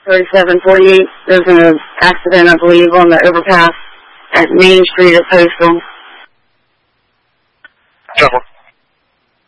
3748. There's an accident, I believe, on the overpass at Main Street at Postal.